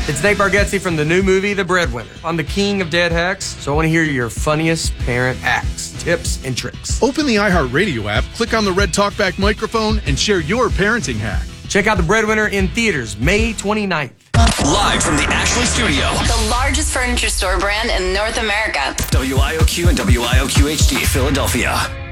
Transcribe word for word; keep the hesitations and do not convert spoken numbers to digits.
It's Nate Bargatze from the new movie, The Breadwinner. I'm the king of dead hacks, so I want to hear your funniest parent hacks, tips, and tricks. Open the iHeartRadio app, click on the red talkback microphone, and share your parenting hack. Check out The Breadwinner in theaters May twenty-ninth. Live from the Ashley Studio. The largest furniture store brand in North America. W I O Q and W I O Q H D, Philadelphia.